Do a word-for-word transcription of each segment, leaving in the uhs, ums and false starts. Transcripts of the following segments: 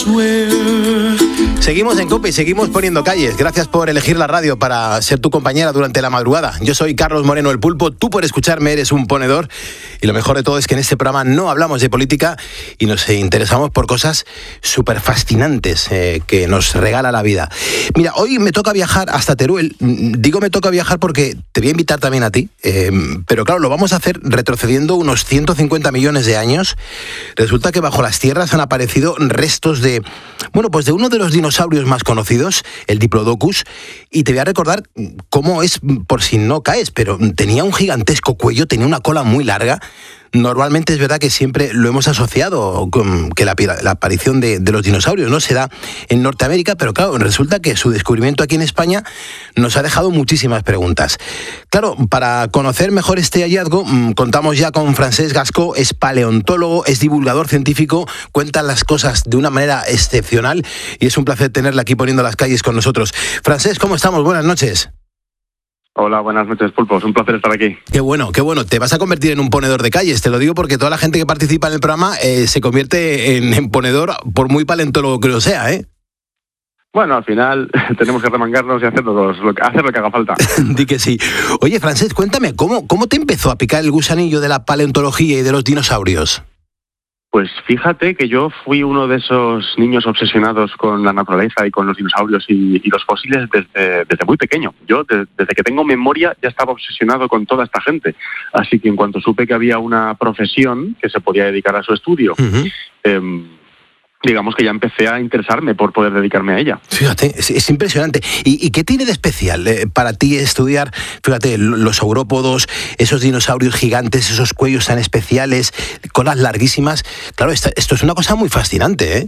Seguimos en COPE y seguimos poniendo calles. Gracias por elegir la radio para ser tu compañera durante la madrugada. Yo soy Carlos Moreno, el Pulpo. Tú por escucharme eres un ponedor. Y lo mejor de todo es que en este programa no hablamos de política y nos interesamos por cosas súper fascinantes eh, que nos regala la vida. Mira, hoy me toca viajar hasta Teruel. Digo me toca viajar porque te voy a invitar también a ti. Eh, pero claro, lo vamos a hacer retrocediendo unos ciento cincuenta millones de años. Resulta que bajo las tierras han aparecido restos de, bueno, pues de uno de los dinosaurios más conocidos, el Diplodocus, y te voy a recordar cómo es, por si no caes, pero tenía un gigantesco cuello, tenía una cola muy larga. Normalmente es verdad que siempre lo hemos asociado con que la, la aparición de, de los dinosaurios no se da en Norteamérica, pero claro, resulta que su descubrimiento aquí en España nos ha dejado muchísimas preguntas. Claro, para conocer mejor este hallazgo, contamos ya con Francesc Gascó, es paleontólogo, es divulgador científico, cuenta las cosas de una manera excepcional y es un placer tenerla aquí poniendo las calles con nosotros. Francesc, ¿cómo estamos? Buenas noches. Hola, buenas noches, Pulpo. Es un placer estar aquí. Qué bueno, qué bueno. Te vas a convertir en un ponedor de calles. Te lo digo porque toda la gente que participa en el programa eh, se convierte en, en ponedor, por muy paleontólogo que lo sea, ¿eh? Bueno, al final tenemos que remangarnos y hacer lo, lo, hacer lo que haga falta. Di que sí. Oye, Francesc, cuéntame, ¿cómo, ¿cómo te empezó a picar el gusanillo de la paleontología y de los dinosaurios? Pues fíjate que yo fui uno de esos niños obsesionados con la naturaleza y con los dinosaurios y, y los fósiles desde, desde muy pequeño. Yo, de, desde que tengo memoria, ya estaba obsesionado con toda esta gente. Así que en cuanto supe que había una profesión que se podía dedicar a su estudio, uh-huh. eh, digamos que ya empecé a interesarme por poder dedicarme a ella. Fíjate, es, es impresionante. ¿Y, ¿Y qué tiene de especial eh, para ti estudiar, fíjate, los saurópodos, esos dinosaurios gigantes, esos cuellos tan especiales, colas larguísimas? Claro, esta, esto es una cosa muy fascinante, ¿eh?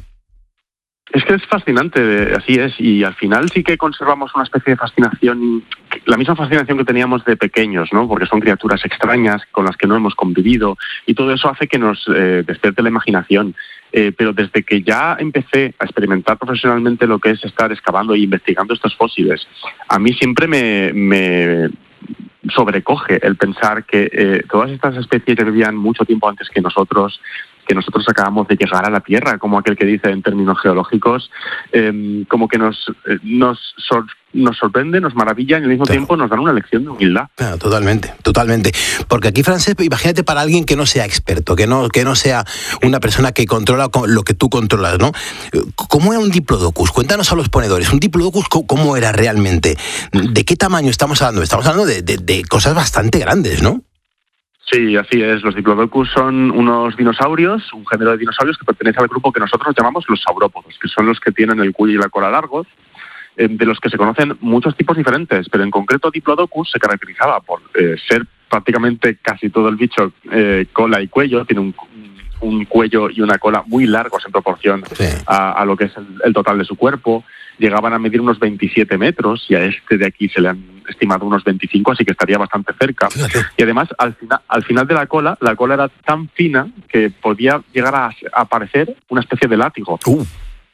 Es que es fascinante, así es, y al final sí que conservamos una especie de fascinación, la misma fascinación que teníamos de pequeños, ¿no? Porque son criaturas extrañas con las que no hemos convivido, y todo eso hace que nos eh, despierte la imaginación. Eh, pero desde que ya empecé a experimentar profesionalmente lo que es estar excavando e investigando estos fósiles, a mí siempre me, me sobrecoge el pensar que eh, todas estas especies ya vivían mucho tiempo antes que nosotros, que nosotros acabamos de llegar a la Tierra, como aquel que dice en términos geológicos, eh, como que nos, eh, nos, sor, nos sorprende, nos maravilla y al mismo claro. tiempo nos dan una lección de humildad. Claro, totalmente, totalmente. Porque aquí, Francesc, imagínate para alguien que no sea experto, que no, que no sea una persona que controla lo que tú controlas, ¿no? ¿Cómo era un Diplodocus? Cuéntanos a los ponedores, ¿un Diplodocus cómo era realmente? ¿De qué tamaño estamos hablando? Estamos hablando de, de, de cosas bastante grandes, ¿no? Sí, así es. Los Diplodocus son unos dinosaurios, un género de dinosaurios que pertenece al grupo que nosotros llamamos los saurópodos, que son los que tienen el cuello y la cola largos, eh, de los que se conocen muchos tipos diferentes, pero en concreto Diplodocus se caracterizaba por eh, ser prácticamente casi todo el bicho eh, cola y cuello, tiene un, un cuello y una cola muy largos en proporción sí. a, a lo que es el, el total de su cuerpo. Llegaban a medir unos veintisiete metros y a este de aquí se le han estimado unos veinticinco, así que estaría bastante cerca. Fíjate. Y además, al final, al final de la cola, la cola era tan fina que podía llegar a, a parecer una especie de látigo. Uh.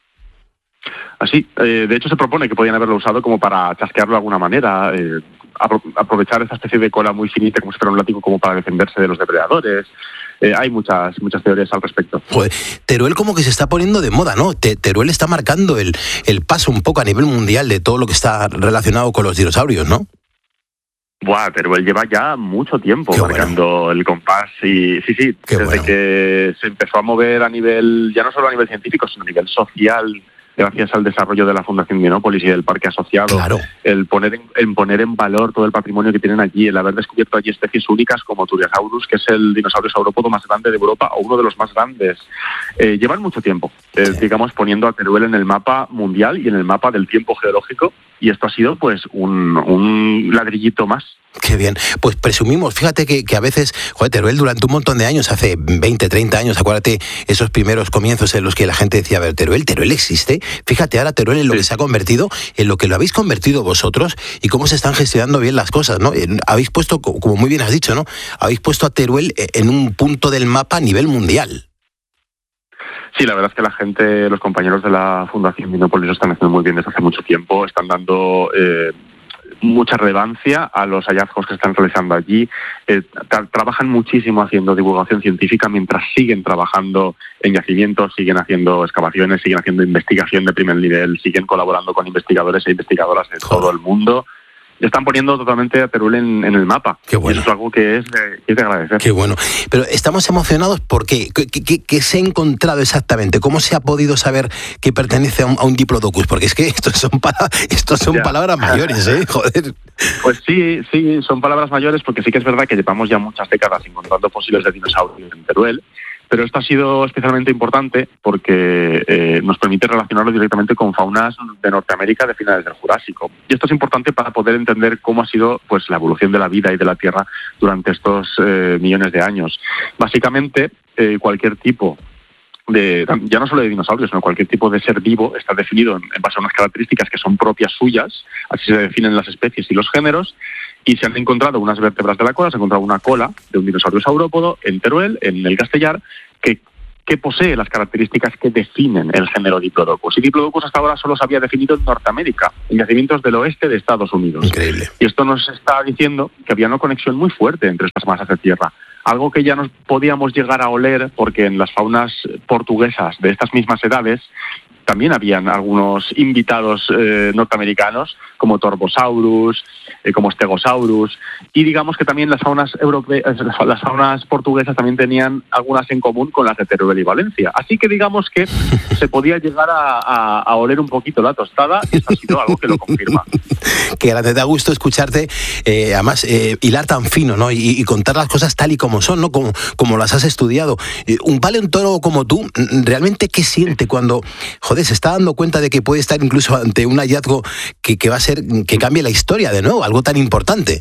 Así, eh, de hecho se propone que podían haberlo usado como para chasquearlo de alguna manera, eh, apro- aprovechar esa especie de cola muy finita como si fuera un látigo como para defenderse de los depredadores. Eh, hay muchas muchas teorías al respecto. Joder, Teruel como que se está poniendo de moda, ¿no? Te, Teruel está marcando el, el paso un poco a nivel mundial de todo lo que está relacionado con los dinosaurios, ¿no? Buah, Teruel lleva ya mucho tiempo Qué marcando bueno. el compás y sí, sí, Qué desde bueno. que se empezó a mover a nivel, ya no solo a nivel científico, sino a nivel social, gracias al desarrollo de la Fundación Minópolis y del Parque Asociado, claro. el poner en, en poner en valor todo el patrimonio que tienen allí, el haber descubierto allí especies únicas como Turiasaurus, que es el dinosaurio saurópodo más grande de Europa o uno de los más grandes. Eh, llevan mucho tiempo, eh, sí. digamos, poniendo a Teruel en el mapa mundial y en el mapa del tiempo geológico, y esto ha sido pues un, un ladrillito más. Qué bien. Pues presumimos, fíjate que, que a veces, joder, Teruel durante un montón de años, hace veinte, treinta años, acuérdate esos primeros comienzos en los que la gente decía, a ver, Teruel, Teruel existe. Fíjate ahora Teruel en lo sí. que se ha convertido, en lo que lo habéis convertido vosotros y cómo se están gestionando bien las cosas, ¿no? Habéis puesto, como muy bien has dicho, ¿no? Habéis puesto a Teruel en un punto del mapa a nivel mundial. Sí, la verdad es que la gente, los compañeros de la Fundación Minópolis lo están haciendo muy bien desde hace mucho tiempo, están dando... Eh, mucha relevancia a los hallazgos que están realizando allí. Eh, tra- trabajan muchísimo haciendo divulgación científica mientras siguen trabajando en yacimientos, siguen haciendo excavaciones, siguen haciendo investigación de primer nivel, siguen colaborando con investigadores e investigadoras de todo el mundo. Están poniendo totalmente a Teruel en, en el mapa. Qué bueno. Y eso es algo que es de, que es de agradecer. Qué bueno. Pero estamos emocionados porque ¿qué, qué, qué se ha encontrado exactamente? ¿Cómo se ha podido saber que pertenece a un, a un Diplodocus? Porque es que estos son, para, estos son palabras mayores, ¿eh? Joder. Pues sí, sí, son palabras mayores porque sí que es verdad que llevamos ya muchas décadas encontrando fósiles de dinosaurios en Teruel. Pero esto ha sido especialmente importante porque eh, nos permite relacionarlo directamente con faunas de Norteamérica de finales del Jurásico. Y esto es importante para poder entender cómo ha sido pues la evolución de la vida y de la Tierra durante estos eh, millones de años. Básicamente, eh, cualquier tipo de, ya no solo de dinosaurios, sino cualquier tipo de ser vivo está definido en, en base a unas características que son propias suyas, así se definen las especies y los géneros. Y se han encontrado unas vértebras de la cola, se ha encontrado una cola de un dinosaurio saurópodo en Teruel, en el Castellar, que, que posee las características que definen el género Diplodocus. Y Diplodocus hasta ahora solo se había definido en Norteamérica, en yacimientos del oeste de Estados Unidos. Increíble. Y esto nos está diciendo que había una conexión muy fuerte entre estas masas de tierra. Algo que ya nos podíamos llegar a oler porque en las faunas portuguesas de estas mismas edades también habían algunos invitados eh, norteamericanos, como Torvosaurus, eh, como Stegosaurus, y digamos que también las faunas europeas, las faunas portuguesas también tenían algunas en común con las de Teruel y Valencia. Así que digamos que se podía llegar a, a, a oler un poquito la tostada, y eso ha sido algo que lo confirma. Que grande, da gusto escucharte, eh, además, eh, hilar tan fino, ¿no? Y, y contar las cosas tal y como son, ¿no? Como, como las has estudiado. Eh, un paleontólogo como tú, ¿realmente qué siente cuando, joder, se está dando cuenta de que puede estar incluso ante un hallazgo que, que va a ser, que cambie la historia de nuevo, algo tan importante?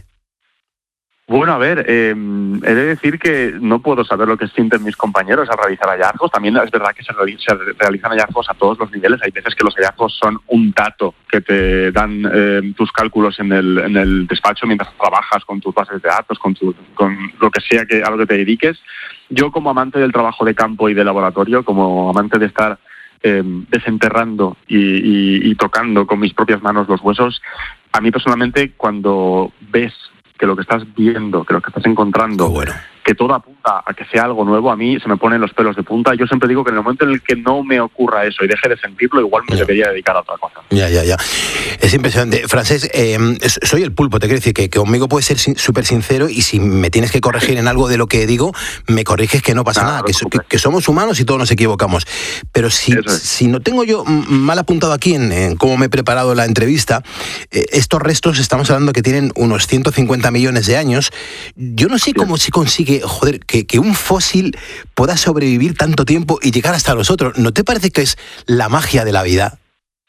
Bueno, a ver, eh, he de decir que no puedo saber lo que sienten mis compañeros al realizar hallazgos. También es verdad que se, reali- se realizan hallazgos a todos los niveles. Hay veces que los hallazgos son un dato que te dan eh, tus cálculos en el, en el despacho mientras trabajas con tus bases de datos, con, tu, con lo que sea que a lo que te dediques. Yo, como amante del trabajo de campo y de laboratorio, como amante de estar eh, desenterrando y, y, y tocando con mis propias manos los huesos, a mí personalmente, cuando ves que lo que estás viendo, que lo que estás encontrando, bueno, que todo apunta a que sea algo nuevo, a mí se me ponen los pelos de punta. Yo siempre digo que en el momento en el que no me ocurra eso y deje de sentirlo, igual me ya. debería dedicar a otra cosa. Ya, ya, ya. Es impresionante. Francés, eh, soy el pulpo, te quiero decir que, que conmigo puedes ser súper sincero y si me tienes que corregir en algo de lo que digo, me corriges que no pasa nada, nada que, so, que, que somos humanos y todos nos equivocamos. Pero si, es. si no tengo yo mal apuntado aquí en, en cómo me he preparado la entrevista, eh, estos restos estamos hablando que tienen unos ciento cincuenta millones de años. Yo no sé cómo se consigue, joder, que, que un fósil pueda sobrevivir tanto tiempo y llegar hasta nosotros. ¿No te parece que es la magia de la vida?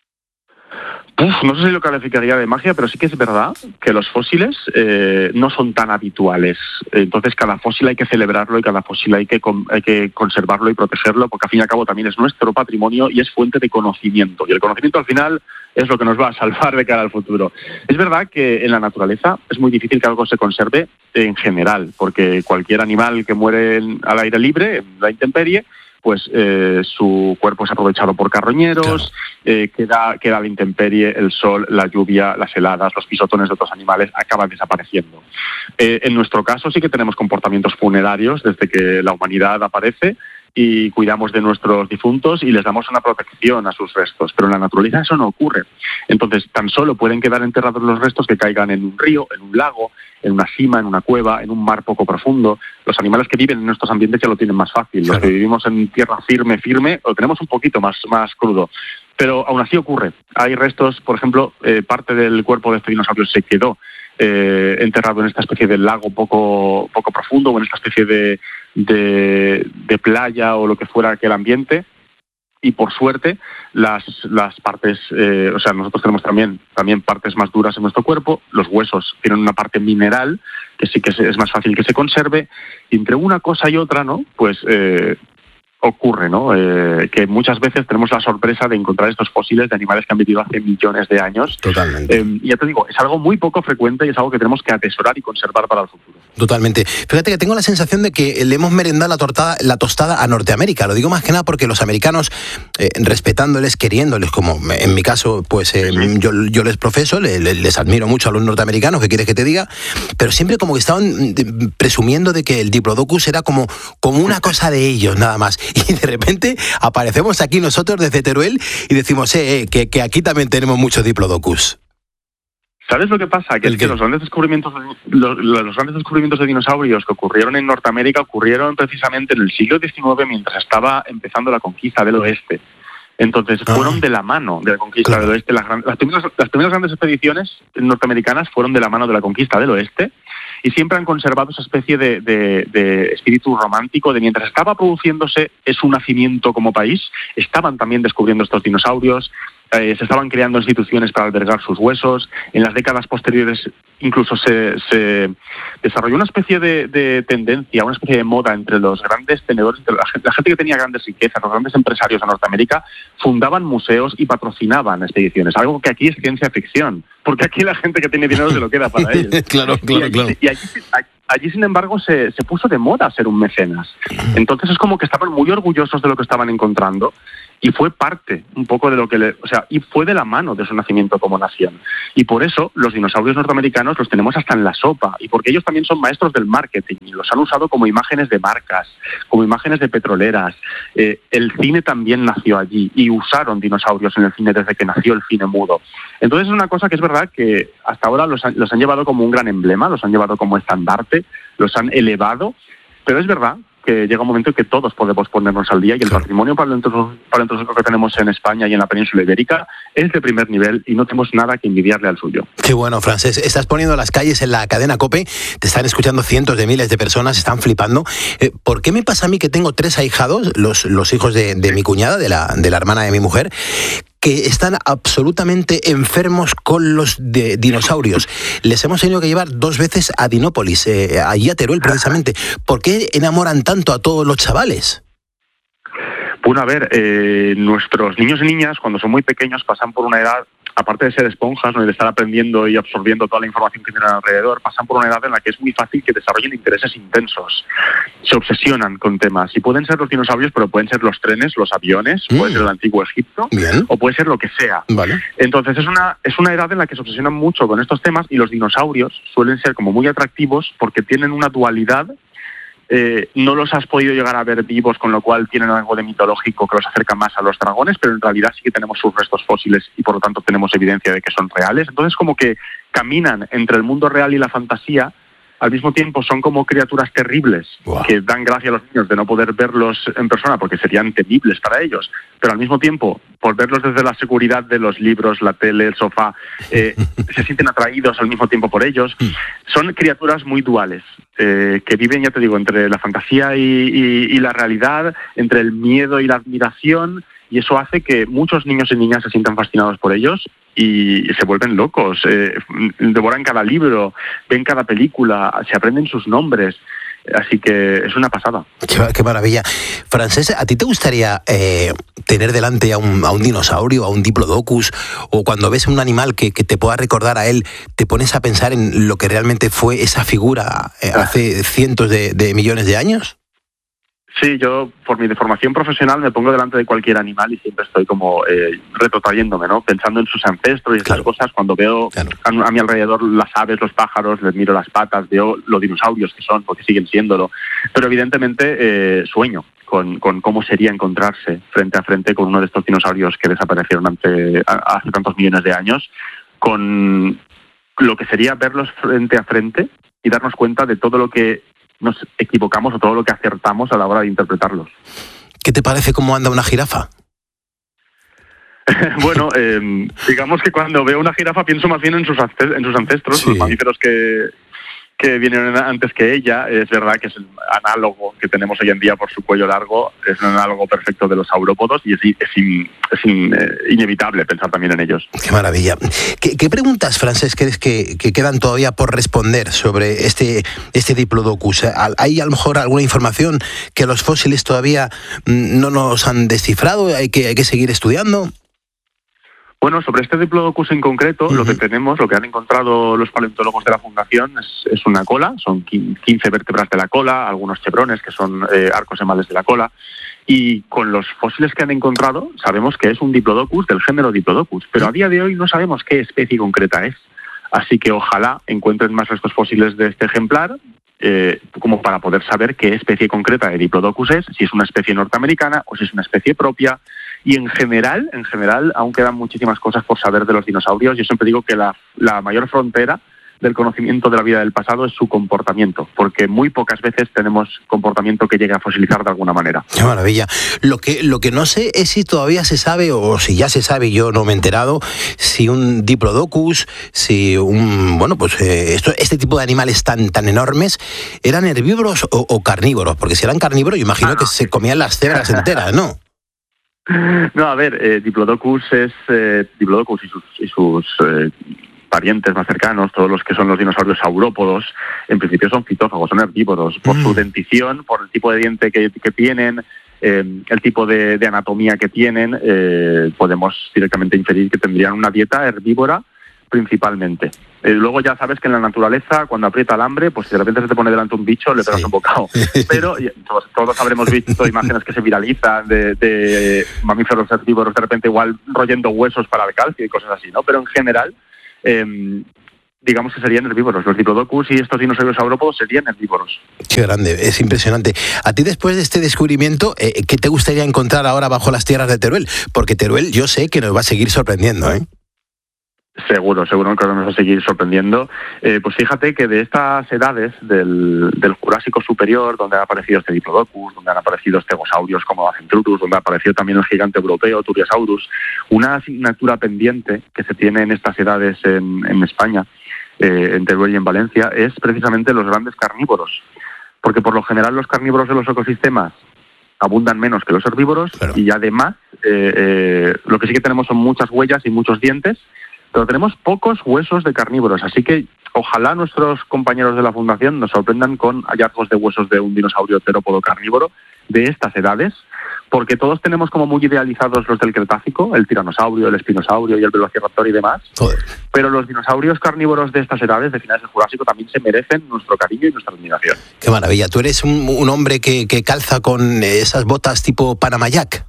Uf, no sé si lo calificaría de magia, pero sí que es verdad que los fósiles eh, no son tan habituales. Entonces cada fósil hay que celebrarlo y cada fósil hay que, con, hay que conservarlo y protegerlo, porque al fin y al cabo también es nuestro patrimonio y es fuente de conocimiento. Y el conocimiento al final es lo que nos va a salvar de cara al futuro. Es verdad que en la naturaleza es muy difícil que algo se conserve en general, porque cualquier animal que muere en, al aire libre, en la intemperie, pues eh, su cuerpo es aprovechado por carroñeros, claro. eh, queda, queda a la intemperie, el sol, la lluvia, las heladas, los pisotones de otros animales acaban desapareciendo. Eh, en nuestro caso sí que tenemos comportamientos funerarios desde que la humanidad aparece y cuidamos de nuestros difuntos y les damos una protección a sus restos, pero en la naturaleza eso no ocurre. Entonces tan solo pueden quedar enterrados los restos que caigan en un río, en un lago, en una sima, en una cueva, en un mar poco profundo. Los animales que viven en estos ambientes ya lo tienen más fácil. Los que vivimos en tierra firme, firme, lo tenemos un poquito más, más crudo. Pero aún así ocurre. Hay restos, por ejemplo, eh, parte del cuerpo de este dinosaurio se quedó eh, enterrado en esta especie de lago poco, poco profundo o en esta especie de, de, de playa o lo que fuera aquel ambiente. Y por suerte, las, las partes, eh, o sea, nosotros tenemos también, también partes más duras en nuestro cuerpo, los huesos tienen una parte mineral, que sí que es más fácil que se conserve, y entre una cosa y otra, ¿no? Pues eh, ocurre, ¿no? Eh, que muchas veces tenemos la sorpresa de encontrar estos fósiles de animales que han vivido hace millones de años. Totalmente. Eh, y ya te digo, es algo muy poco frecuente y es algo que tenemos que atesorar y conservar para el futuro. Totalmente. Fíjate que tengo la sensación de que le hemos merendado la, tortada, la tostada a Norteamérica. Lo digo más que nada porque los americanos, eh, respetándoles, queriéndoles, como en mi caso, pues eh, sí. yo, yo les profeso, les, les admiro mucho a los norteamericanos, ¿qué quieres que te diga? Pero siempre como que estaban presumiendo de que el Diplodocus era como, como una cosa de ellos, nada más. Y de repente aparecemos aquí nosotros desde Teruel y decimos eh, eh, que, que aquí también tenemos muchos Diplodocus. ¿Sabes lo que pasa? Que es que los grandes descubrimientos de, los, los grandes descubrimientos de dinosaurios que ocurrieron en Norteamérica ocurrieron precisamente en el siglo diecinueve mientras estaba empezando la conquista del oeste. Entonces fueron ah, de la mano de la conquista claro. del oeste. Las, las, primeras, las primeras grandes expediciones norteamericanas fueron de la mano de la conquista del oeste y siempre han conservado esa especie de, de, de espíritu romántico de mientras estaba produciéndose su nacimiento como país, estaban también descubriendo estos dinosaurios. Eh, se estaban creando instituciones para albergar sus huesos. En las décadas posteriores incluso se, se desarrolló una especie de, de tendencia, una especie de moda entre los grandes tenedores, entre la gente, la gente que tenía grandes riquezas, los grandes empresarios de Norteamérica, fundaban museos y patrocinaban expediciones, algo que aquí es ciencia ficción, porque aquí la gente que tiene dinero se lo queda para ellos. Claro, claro, y allí, claro. Y allí, allí, allí, sin embargo, se, se puso de moda ser un mecenas. Entonces es como que estaban muy orgullosos de lo que estaban encontrando. Y fue parte un poco de lo que le, o sea, y fue de la mano de su nacimiento como nación. Y por eso los dinosaurios norteamericanos los tenemos hasta en la sopa, y porque ellos también son maestros del marketing, y los han usado como imágenes de marcas, como imágenes de petroleras. Eh, el cine también nació allí, y usaron dinosaurios en el cine desde que nació el cine mudo. Entonces es una cosa que es verdad que hasta ahora los han, los han llevado como un gran emblema, los han llevado como estandarte, los han elevado, pero es verdad que llega un momento en que todos podemos ponernos al día y el claro. patrimonio paleontológico que tenemos en España y en la península ibérica es de primer nivel y no tenemos nada que envidiarle al suyo. Qué bueno, Francés. Estás poniendo las calles en la cadena COPE, te están escuchando cientos de miles de personas, están flipando. Eh, ¿Por qué me pasa a mí que tengo tres ahijados, los, los hijos de, de mi cuñada, de la, de la hermana de mi mujer, que están absolutamente enfermos con los de dinosaurios? Les hemos tenido que llevar dos veces a Dinópolis, eh, allí a Teruel precisamente. ¿Por qué enamoran tanto a todos los chavales? Bueno, a ver, eh, nuestros niños y niñas cuando son muy pequeños pasan por una edad, aparte de ser esponjas, ¿no?, y de estar aprendiendo y absorbiendo toda la información que tienen alrededor, pasan por una edad en la que es muy fácil que desarrollen intereses intensos. Se obsesionan con temas. Y pueden ser los dinosaurios, pero pueden ser los trenes, los aviones, mm. puede ser el antiguo Egipto, Bien. o puede ser lo que sea. Vale. Entonces es una, es una edad en la que se obsesionan mucho con estos temas, y los dinosaurios suelen ser como muy atractivos porque tienen una dualidad. Eh, no los has podido llegar a ver vivos, con lo cual tienen algo de mitológico que los acerca más a los dragones, pero en realidad sí que tenemos sus restos fósiles y por lo tanto tenemos evidencia de que son reales. Entonces como que caminan entre el mundo real y la fantasía, al mismo tiempo son como criaturas terribles wow. que dan gracia a los niños de no poder verlos en persona porque serían temibles para ellos, pero al mismo tiempo, por verlos desde la seguridad de los libros, la tele, el sofá, eh, se sienten atraídos al mismo tiempo por ellos. Son criaturas muy duales, eh, que viven, ya te digo, entre la fantasía y, y, y la realidad, entre el miedo y la admiración, y eso hace que muchos niños y niñas se sientan fascinados por ellos y se vuelven locos, eh, devoran cada libro, ven cada película, se aprenden sus nombres. Así que es una pasada. Qué, qué maravilla. Francés, ¿a ti te gustaría eh, tener delante a un, a un dinosaurio, a un Diplodocus, o cuando ves un animal que, que te pueda recordar a él, te pones a pensar en lo que realmente fue esa figura eh, hace cientos de, de millones de años? Sí, yo por mi deformación profesional me pongo delante de cualquier animal y siempre estoy como eh, retrotrayéndome, ¿no? Pensando en sus ancestros y esas claro. cosas. Cuando veo claro. a, a mi alrededor las aves, los pájaros, les miro las patas, veo los dinosaurios que son, porque siguen siéndolo. Pero evidentemente eh, sueño con, con cómo sería encontrarse frente a frente con uno de estos dinosaurios que desaparecieron ante, a, hace tantos millones de años, con lo que sería verlos frente a frente y darnos cuenta de todo lo que nos equivocamos o todo lo que acertamos a la hora de interpretarlos. ¿Qué te parece cómo anda una jirafa? Bueno, eh, digamos que cuando veo una jirafa pienso más bien en sus, en sus ancestros, sí. los mamíferos que, que vinieron antes que ella. Es verdad que es el análogo que tenemos hoy en día por su cuello largo, es un análogo perfecto de los saurópodos y es, es, in, es in, eh, inevitable pensar también en ellos. Qué maravilla. ¿Qué, qué preguntas, Francesc, crees que, que quedan todavía por responder sobre este, este Diplodocus? ¿Hay a lo mejor alguna información que los fósiles todavía no nos han descifrado? ¿Hay que, hay que seguir estudiando? Bueno, sobre este Diplodocus en concreto, uh-huh. lo que tenemos, lo que han encontrado los paleontólogos de la Fundación es, es una cola, son quince vértebras de la cola, algunos chevrones que son eh, arcos emales de la cola, y con los fósiles que han encontrado sabemos que es un Diplodocus del género Diplodocus, pero a día de hoy no sabemos qué especie concreta es. Así que ojalá encuentren más restos fósiles de este ejemplar, eh, como para poder saber qué especie concreta de Diplodocus es, si es una especie norteamericana o si es una especie propia. Y en general, en general, aún quedan muchísimas cosas por saber de los dinosaurios. Yo siempre digo que la, la mayor frontera del conocimiento de la vida del pasado es su comportamiento, porque muy pocas veces tenemos comportamiento que llegue a fosilizar de alguna manera. ¡Qué maravilla! Lo que, lo que no sé es si todavía se sabe, o si ya se sabe, yo no me he enterado, si un Diplodocus, si un... Bueno, pues eh, esto, este tipo de animales tan, tan enormes, ¿eran herbívoros o, o carnívoros? Porque si eran carnívoros, yo imagino ah, no. que se comían las cebras enteras, ¿no? No, a ver, eh, Diplodocus es eh, Diplodocus y sus, y sus eh, parientes más cercanos, todos los que son los dinosaurios saurópodos, en principio son fitófagos, son herbívoros, por mm. su dentición, por el tipo de diente que, que tienen, eh, el tipo de, de anatomía que tienen, eh, podemos directamente inferir que tendrían una dieta herbívora principalmente. Eh, luego ya sabes que en la naturaleza, cuando aprieta el hambre, pues si de repente se te pone delante un bicho, le pegas sí. un bocado. Pero todos, todos habremos visto imágenes que se viralizan de, de mamíferos herbívoros de repente igual royendo huesos para el calcio y cosas así, ¿no? Pero en general, eh, digamos que serían herbívoros. Los Diplodocus y estos dinosaurios saurópodos serían herbívoros. Qué grande, es impresionante. A ti, después de este descubrimiento, eh, ¿qué te gustaría encontrar ahora bajo las tierras de Teruel? Porque Teruel yo sé que nos va a seguir sorprendiendo, ¿eh? Seguro, seguro que nos va a seguir sorprendiendo. Eh, pues fíjate que de estas edades del, del Jurásico superior, donde ha aparecido este Diplodocus, donde han aparecido stegosaurios como Acentrurus, donde ha aparecido también el gigante europeo, Turriosaurus, una asignatura pendiente que se tiene en estas edades en, en España, eh, en Teruel y en Valencia, es precisamente los grandes carnívoros. Porque por lo general los carnívoros de los ecosistemas abundan menos que los herbívoros, claro. y además eh, eh, lo que sí que tenemos son muchas huellas y muchos dientes, pero tenemos pocos huesos de carnívoros, así que ojalá nuestros compañeros de la Fundación nos sorprendan con hallazgos de huesos de un dinosaurio terópodo carnívoro de estas edades, porque todos tenemos como muy idealizados los del Cretácico, el tiranosaurio, el espinosaurio y el velociraptor y demás, Joder. Pero los dinosaurios carnívoros de estas edades, de finales del Jurásico, también se merecen nuestro cariño y nuestra admiración. Qué maravilla, tú eres un, un hombre que, que calza con esas botas tipo Panama Jack.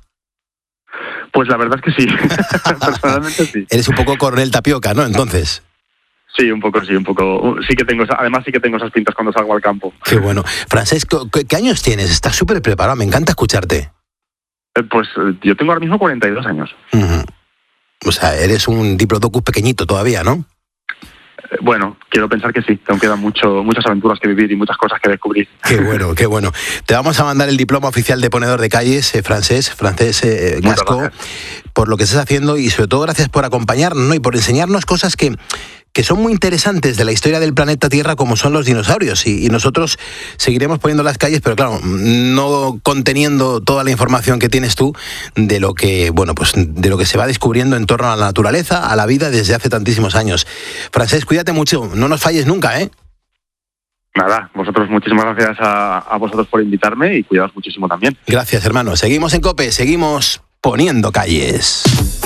Pues la verdad es que sí, personalmente sí. Eres un poco Coronel Tapioca, ¿no? Entonces. Sí, un poco, sí, un poco. Sí que tengo, además sí que tengo esas pintas cuando salgo al campo. Qué bueno. Francesco, ¿qué, qué años tienes? Estás súper preparado, me encanta escucharte. Eh, pues yo tengo ahora mismo cuarenta y dos años. Uh-huh. O sea, eres un Diplodocus pequeñito todavía, ¿no? Bueno, quiero pensar que sí, aún quedan mucho, muchas aventuras que vivir y muchas cosas que descubrir. Qué bueno, qué bueno. Te vamos a mandar el diploma oficial de ponedor de calles, eh, Francesc, Francesc eh, Gascó, por lo que estás haciendo y sobre todo gracias por acompañarnos, ¿no? Y por enseñarnos cosas que, que son muy interesantes de la historia del planeta Tierra, como son los dinosaurios. Y, y nosotros seguiremos poniendo las calles, pero claro, no conteniendo toda la información que tienes tú de lo que, bueno, pues de lo que se va descubriendo en torno a la naturaleza, a la vida desde hace tantísimos años. Francesc, cuídate mucho, no nos falles nunca, ¿eh? Nada, vosotros, muchísimas gracias a, a vosotros por invitarme y cuidaos muchísimo también. Gracias, hermano. Seguimos en COPE, seguimos poniendo calles.